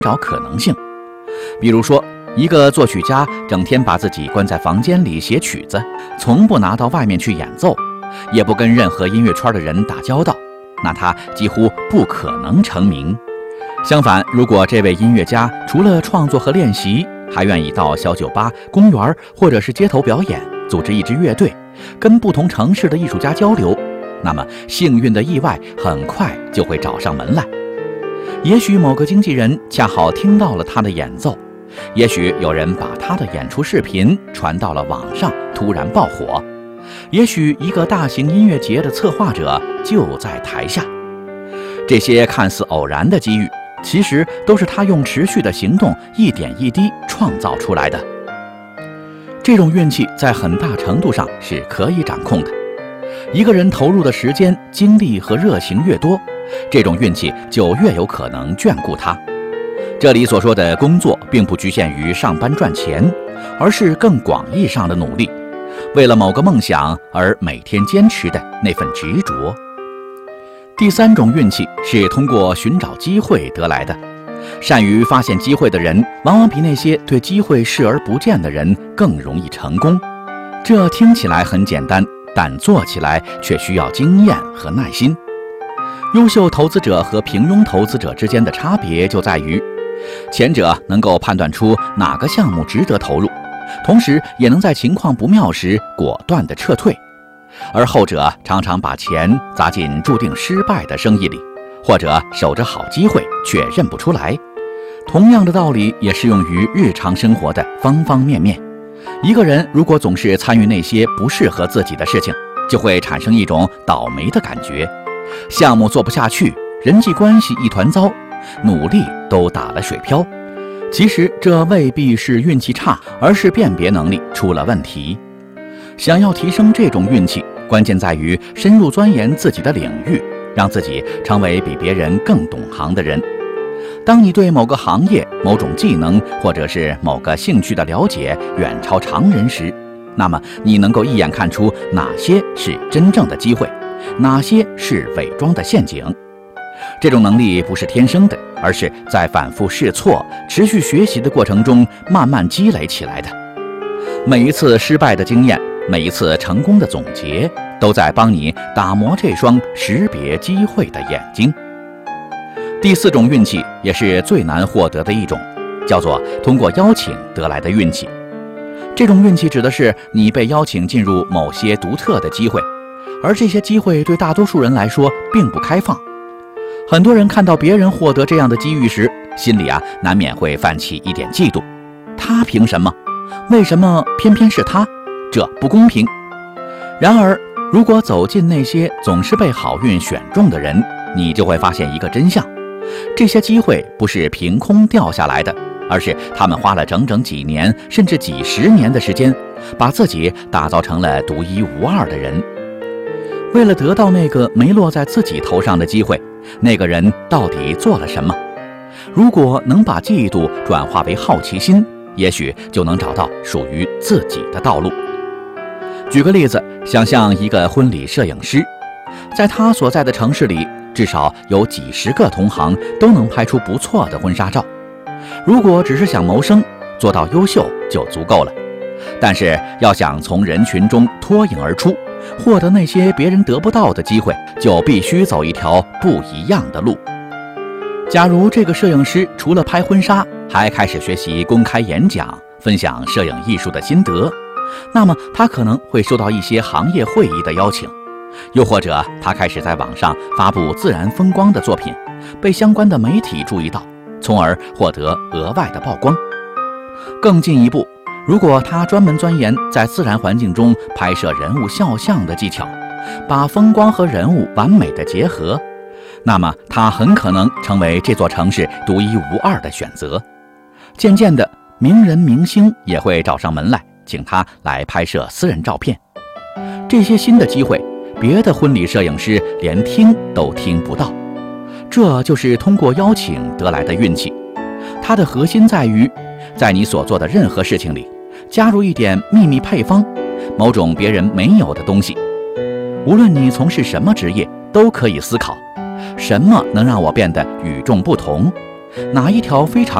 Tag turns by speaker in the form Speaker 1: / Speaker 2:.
Speaker 1: 找可能性。比如说，一个作曲家整天把自己关在房间里写曲子，从不拿到外面去演奏，也不跟任何音乐圈的人打交道，那他几乎不可能成名。相反，如果这位音乐家除了创作和练习，还愿意到小酒吧、公园或者是街头表演，组织一支乐队，跟不同城市的艺术家交流，那么幸运的意外很快就会找上门来。也许某个经纪人恰好听到了他的演奏，也许有人把他的演出视频传到了网上，突然爆火，也许一个大型音乐节的策划者就在台下。这些看似偶然的机遇，其实都是他用持续的行动一点一滴创造出来的。这种运气在很大程度上是可以掌控的。一个人投入的时间、精力和热情越多，这种运气就越有可能眷顾他。这里所说的工作并不局限于上班赚钱，而是更广义上的努力，为了某个梦想而每天坚持的那份执着。第三种运气是通过寻找机会得来的。善于发现机会的人，往往比那些对机会视而不见的人更容易成功。这听起来很简单，但做起来却需要经验和耐心。优秀投资者和平庸投资者之间的差别就在于，前者能够判断出哪个项目值得投入，同时也能在情况不妙时果断地撤退，而后者常常把钱砸进注定失败的生意里，或者守着好机会却认不出来。同样的道理也适用于日常生活的方方面面。一个人如果总是参与那些不适合自己的事情，就会产生一种倒霉的感觉，项目做不下去，人际关系一团糟，努力都打了水漂。其实这未必是运气差，而是辨别能力出了问题。想要提升这种运气，关键在于深入钻研自己的领域，让自己成为比别人更懂行的人。当你对某个行业、某种技能或者是某个兴趣的了解远超常人时，那么你能够一眼看出哪些是真正的机会，哪些是伪装的陷阱。这种能力不是天生的，而是在反复试错、持续学习的过程中慢慢积累起来的。每一次失败的经验，每一次成功的总结，都在帮你打磨这双识别机会的眼睛。第四种运气，也是最难获得的一种，叫做通过邀请得来的运气。这种运气指的是你被邀请进入某些独特的机会，而这些机会对大多数人来说并不开放。很多人看到别人获得这样的机遇时，心里难免会泛起一点嫉妒。他凭什么？为什么偏偏是他？这不公平。然而，如果走进那些总是被好运选中的人，你就会发现一个真相：这些机会不是凭空掉下来的，而是他们花了整整几年甚至几十年的时间，把自己打造成了独一无二的人。为了得到那个没落在自己头上的机会，那个人到底做了什么？如果能把嫉妒转化为好奇心，也许就能找到属于自己的道路。举个例子，想象一个婚礼摄影师，在他所在的城市里，至少有几十个同行都能拍出不错的婚纱照。如果只是想谋生，做到优秀就足够了。但是要想从人群中脱颖而出，获得那些别人得不到的机会，就必须走一条不一样的路。假如这个摄影师除了拍婚纱，还开始学习公开演讲，分享摄影艺术的心得，那么他可能会收到一些行业会议的邀请，又或者他开始在网上发布自然风光的作品，被相关的媒体注意到，从而获得额外的曝光。更进一步，如果他专门钻研在自然环境中拍摄人物肖像的技巧，把风光和人物完美的结合，那么他很可能成为这座城市独一无二的选择。渐渐的，名人明星也会找上门来，请他来拍摄私人照片。这些新的机会，别的婚礼摄影师连听都听不到。这就是通过邀请得来的运气。它的核心在于，在你所做的任何事情里，加入一点秘密配方，某种别人没有的东西。无论你从事什么职业，都可以思考，什么能让我变得与众不同？ 哪一条非常